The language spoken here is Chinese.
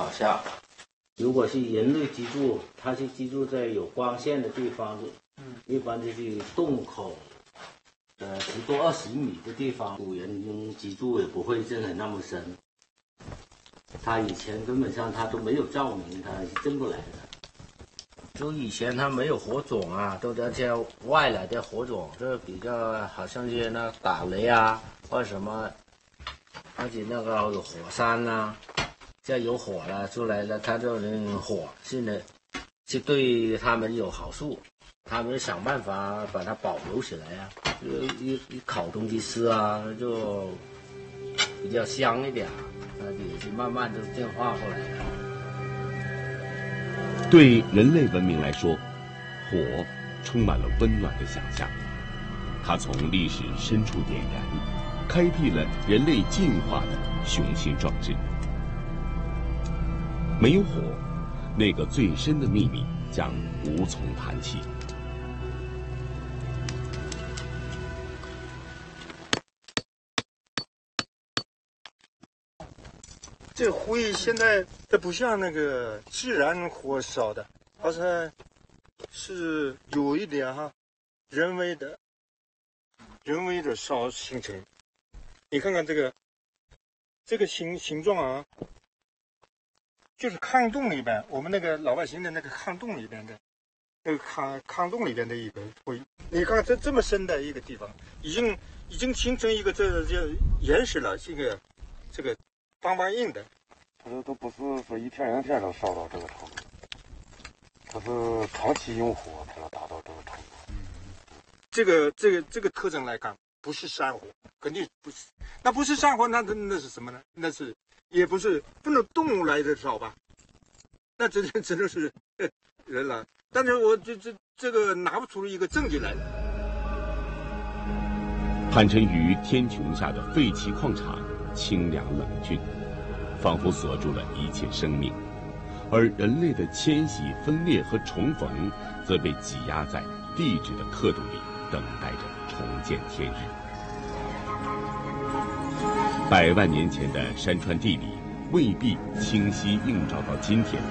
好像。如果是人类居住，它是居住在有光线的地方，一般就是洞口，10多20米的地方，古人居住也不会真的那么深。他以前根本上他都没有照明，他是进不来的。就以前他没有火种啊，都在叫外来的火种，这比较好像是那打雷啊，或者什么，而且那个有火山啊。这有火了出来了，他就能火是呢，是对他们有好处，他们想办法把它保留起来啊，一烤东西吃啊，就比较香一点，也是慢慢就进化过来的。 对人类文明来说，火充满了温暖的想象，它从历史深处点燃，开辟了人类进化的雄心壮志。没有火，那个最深的秘密将无从谈起。 这灰现在它不像那个自然火烧的，好像是有一点人为的烧形成。你看看这个形状啊。就是炕洞里边，我们那个老百姓的那个炕洞里边的，那个炕洞里边的一个灰，你看这么深的一个地方，已经形成一个这岩石了，这个邦邦硬的， 它都不是说一天两天能烧到这个程度，它是长期用火才能达到这个程度。这个特征来看，不是山火，肯定不是。那不是山火，那是什么呢？那是。也不能动物来的烧吧，那只能是人了。但是我这个拿不出一个证据来。 盘沉于天穹下的废弃矿场，清凉冷峻，仿佛锁住了一切生命，而人类的迁徙、分裂和重逢，则被挤压在地质的刻度里，等待着重见天日。100万年前的山川地理未必清晰映照到今天。